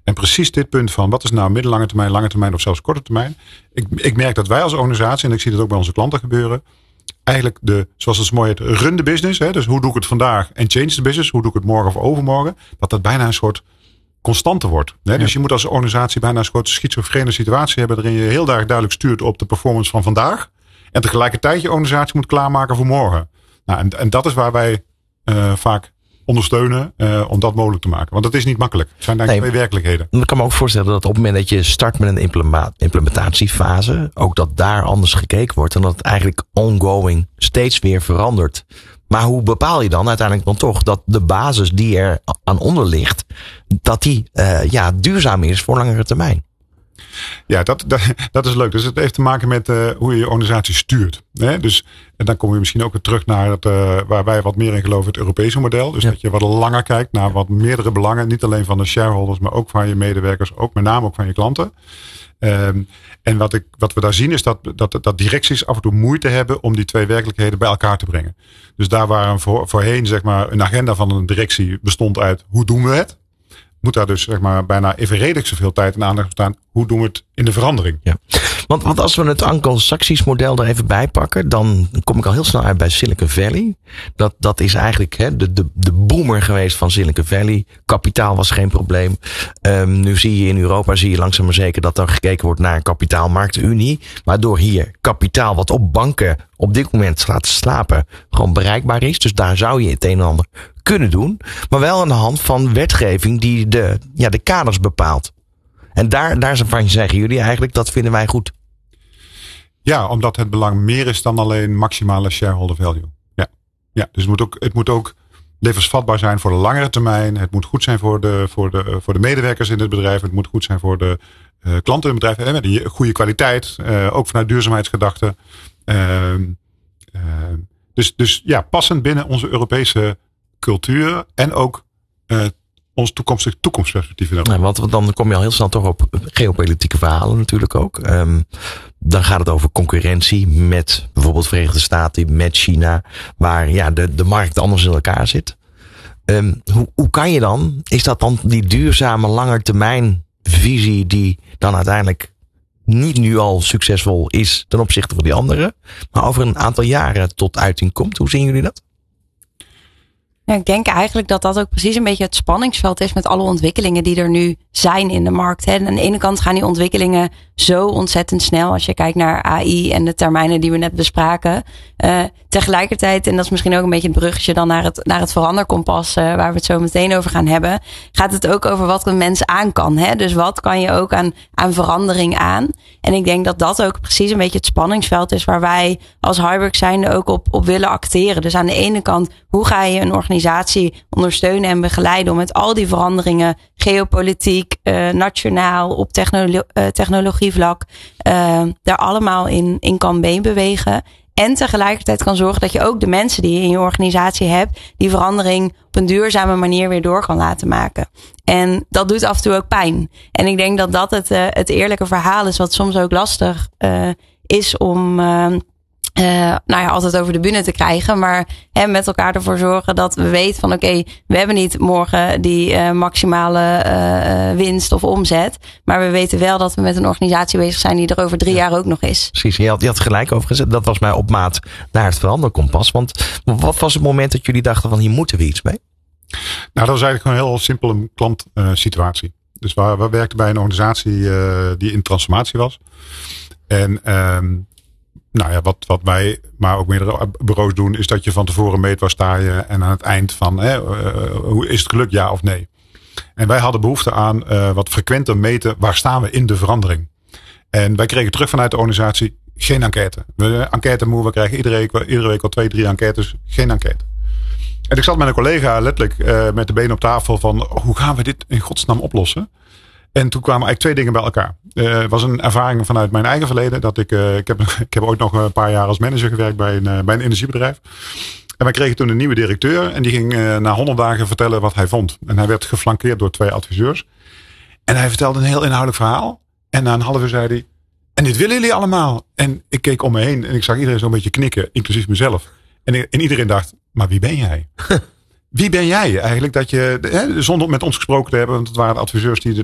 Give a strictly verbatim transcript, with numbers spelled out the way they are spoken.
En precies dit punt van wat is nou middellange termijn, lange termijn of zelfs korte termijn. Ik, ik merk dat wij als organisatie, en ik zie dat ook bij onze klanten gebeuren, eigenlijk de, zoals het mooi heet, run the business. Hè, dus hoe doe ik het vandaag en change the business. Hoe doe ik het morgen of overmorgen. Dat dat bijna een soort constante wordt. Hè? Ja. Dus je moet als organisatie bijna een soort schizofrene situatie hebben. Waarin je heel erg duidelijk stuurt op de performance van vandaag. En tegelijkertijd je organisatie moet klaarmaken voor morgen. Nou, en, en dat is waar wij uh, vaak ondersteunen uh, om dat mogelijk te maken. Want dat is niet makkelijk. Het zijn eigenlijk nee, twee werkelijkheden. Ik kan me ook voorstellen dat op het moment dat je start met een implementatiefase, ook dat daar anders gekeken wordt en dat het eigenlijk ongoing steeds weer verandert. Maar hoe bepaal je dan uiteindelijk dan toch dat de basis die er aan onder ligt, dat die uh, ja, duurzaam is voor langere termijn? Ja, dat, dat, dat is leuk. Dus het heeft te maken met uh, hoe je je organisatie stuurt. Hè? Dus en dan kom je misschien ook weer terug naar het, uh, waar wij wat meer in geloven, het Europese model. Dus ja. dat je wat langer kijkt naar wat meerdere belangen. Niet alleen van de shareholders, maar ook van je medewerkers. Ook met name ook van je klanten. Um, en wat, ik, wat we daar zien is dat, dat, dat directies af en toe moeite hebben om die twee werkelijkheden bij elkaar te brengen. Dus daar waar een voor, voorheen zeg maar, een agenda van een directie bestond uit hoe doen we het. Moet daar dus zeg maar bijna evenredig zoveel tijd en aandacht staan. Hoe doen we het in de verandering? Ja. Want, want als we het Anglo-Saxisch model er even bij pakken, dan kom ik al heel snel uit bij Silicon Valley. Dat, dat is eigenlijk hè, de, de, de boomer geweest van Silicon Valley. Kapitaal was geen probleem. Um, nu zie je in Europa, zie je langzaam maar zeker dat er gekeken wordt naar een kapitaalmarktunie. Waardoor hier kapitaal wat op banken op dit moment laten slapen gewoon bereikbaar is. Dus daar zou je het een en ander kunnen doen. Maar wel aan de hand van wetgeving die de, ja, de kaders bepaalt. En daar, daar zeggen jullie eigenlijk, dat vinden wij goed. Ja, omdat het belang meer is dan alleen maximale shareholder value. Ja, ja dus het moet ook, het moet ook levensvatbaar zijn voor de langere termijn. Het moet goed zijn voor de, voor de, voor de medewerkers in het bedrijf. Het moet goed zijn voor de uh, klanten in het bedrijf. Met een goede kwaliteit, uh, ook vanuit duurzaamheidsgedachten. Uh, uh, dus, dus ja, passend binnen onze Europese cultuur en ook uh, ons toekomstig toekomstperspectief. Ja, want dan kom je al heel snel toch op geopolitieke verhalen natuurlijk ook. Um, dan gaat het over concurrentie met bijvoorbeeld Verenigde Staten, met China, waar ja, de, de markt anders in elkaar zit. Um, hoe, hoe kan je dan, is dat dan die duurzame langetermijn visie die dan uiteindelijk niet nu al succesvol is ten opzichte van die anderen, maar over een aantal jaren tot uiting komt? Hoe zien jullie dat? Ja, ik denk eigenlijk dat dat ook precies een beetje het spanningsveld is met alle ontwikkelingen die er nu zijn in de markt. Hè. En aan de ene kant gaan die ontwikkelingen zo ontzettend snel als je kijkt naar A I en de termijnen die we net bespraken. Uh, tegelijkertijd, en dat is misschien ook een beetje het bruggetje dan naar het, naar het veranderkompas, uh, waar we het zo meteen over gaan hebben, gaat het ook over wat een mens aan kan. Hè. Dus wat kan je ook aan, aan verandering aan? En ik denk dat dat ook precies een beetje het spanningsveld is waar wij als Hyberx zijnde ook op, op willen acteren. Dus aan de ene kant, hoe ga je een organisatie ondersteunen en begeleiden om met al die veranderingen, geopolitiek, uh, nationaal, op technolo- uh, technologievlak, uh, daar allemaal in, in kan meebewegen. En tegelijkertijd kan zorgen dat je ook de mensen die je in je organisatie hebt, die verandering op een duurzame manier weer door kan laten maken. En dat doet af en toe ook pijn. En ik denk dat dat het, uh, het eerlijke verhaal is, wat soms ook lastig uh, is om Uh, Uh, nou ja, altijd over de bühne te krijgen. Maar hè, met elkaar ervoor zorgen dat we weten van oké, okay, we hebben niet morgen die uh, maximale uh, winst of omzet. Maar we weten wel dat we met een organisatie bezig zijn die er over drie ja. jaar ook nog is. Precies, je had, je had gelijk over gezet. Dat was mij op maat naar het veranderkompas. Want wat was het moment dat jullie dachten van hier moeten we iets mee? Nou, dat was eigenlijk gewoon een heel simpele klantsituatie. Uh, dus we, we werkten bij een organisatie uh, die in transformatie was. En um, Nou ja, wat, wat wij, maar ook meerdere bureaus doen, is dat je van tevoren meet waar sta je en aan het eind van, hè, uh, hoe is het gelukt, ja of nee. En wij hadden behoefte aan uh, wat frequenter meten, waar staan we in de verandering. En wij kregen terug vanuit de organisatie geen enquête. We enquête moe, we krijgen iedere week, iedere week al twee, drie enquêtes, geen enquête. En ik zat met een collega letterlijk uh, met de benen op tafel van, hoe gaan we dit in godsnaam oplossen? En toen kwamen eigenlijk twee dingen bij elkaar. Het uh, was een ervaring vanuit mijn eigen verleden. Dat ik, uh, ik, heb, ik heb ooit nog een paar jaar als manager gewerkt bij een, uh, bij een energiebedrijf. En wij kregen toen een nieuwe directeur. En die ging uh, na honderd dagen vertellen wat hij vond. En hij werd geflankeerd door twee adviseurs. En hij vertelde een heel inhoudelijk verhaal. En na een half uur zei hij, en dit willen jullie allemaal. En ik keek om me heen en ik zag iedereen zo'n beetje knikken. Inclusief mezelf. En, en iedereen dacht, maar wie ben jij? Wie ben jij eigenlijk dat je, hè, zonder met ons gesproken te hebben, want het waren de adviseurs die